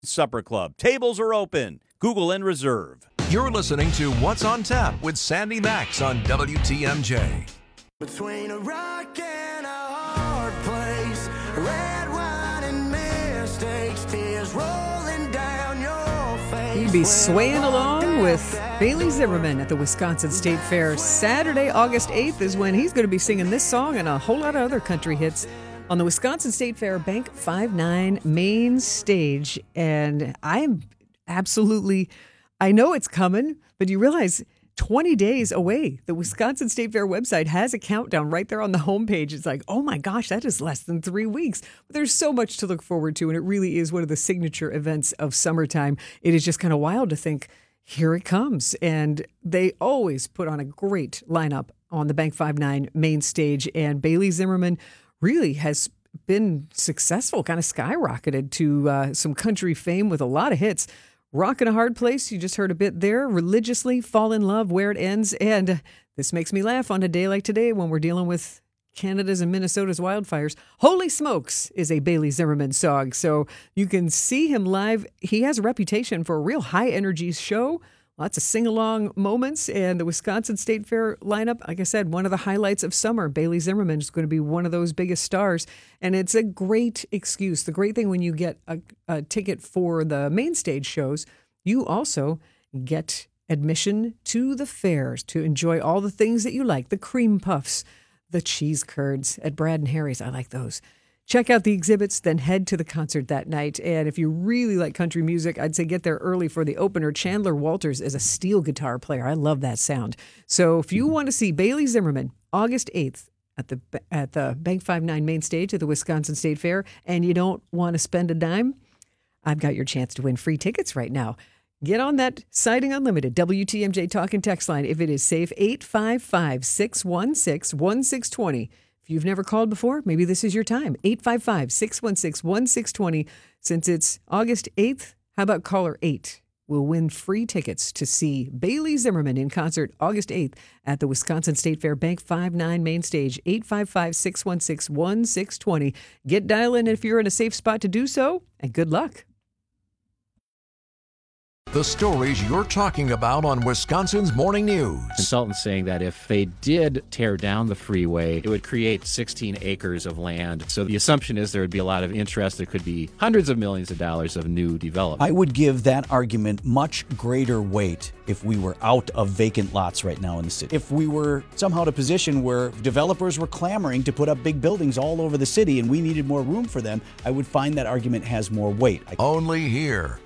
Supper Club. Tables are open. Google and reserve. You're listening to What's on Tap with Sandy Max on WTMJ. Between a rock and a hard place, red wine and mistakes, tears rolling down your face. You'd be swaying along with Bailey Zimmerman at the Wisconsin State Fair. Saturday, August 8th is when he's going to be singing this song and a whole lot of other country hits on the Wisconsin State Fair Bank 5-9 main stage. And I'm absolutely, I know it's coming, but you realize 20 days away. The Wisconsin State Fair website has a countdown right there on the homepage. It's like, oh my gosh, that is less than 3 weeks. But there's so much to look forward to, and it really is one of the signature events of summertime. It is just kind of wild to think, here it comes. And they always put on a great lineup on the Bank 5-9 main stage. And Bailey Zimmerman really has been successful, kind of skyrocketed to some country fame with a lot of hits. Rockin' a Hard Place, you just heard a bit there. Religiously, Fall in Love, Where It Ends. And this makes me laugh on a day like today when we're dealing with Canada's and Minnesota's wildfires. Holy Smokes is a Bailey Zimmerman song. So you can see him live. He has a reputation for a real high-energy show. Lots of sing-along moments, and the Wisconsin State Fair lineup, like I said, one of the highlights of summer. Bailey Zimmerman is going to be one of those biggest stars, and it's a great excuse. The great thing when you get a ticket for the main stage shows, you also get admission to the fairs to enjoy all the things that you like, the cream puffs, the cheese curds at Brad and Harry's. I like those. Check out the exhibits, then head to the concert that night. And if you really like country music, I'd say get there early for the opener. Chandler Walters is a steel guitar player. I love that sound. So if you want to see Bailey Zimmerman, August 8th at the Bank 5-9 main stage at the Wisconsin State Fair, and you don't want to spend a dime, I've got your chance to win free tickets right now. Get on that Siding Unlimited WTMJ talk and text line if it is safe, 855-616-1620. If you've never called before, maybe this is your time. 855-616-1620. Since it's August 8th, how about caller 8 will win free tickets to see Bailey Zimmerman in concert August 8th at the Wisconsin State Fair Bank 5-9 main stage. 855-616-1620. Get dialing if you're in a safe spot to do so, and good luck. The stories you're talking about on Wisconsin's Morning News. Consultants saying that if they did tear down the freeway, it would create 16 acres of land. So the assumption is there would be a lot of interest. There could be hundreds of millions of dollars of new development. I would give that argument much greater weight if we were out of vacant lots right now in the city. If we were somehow in a position where developers were clamoring to put up big buildings all over the city and we needed more room for them, I would find that argument has more weight. Only here